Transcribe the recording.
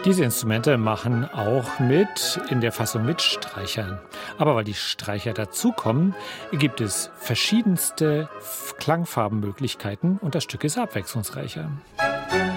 Diese Instrumente machen auch mit in der Fassung mit Streichern. Aber weil die Streicher dazukommen, gibt es verschiedenste Klangfarbenmöglichkeiten und das Stück ist abwechslungsreicher.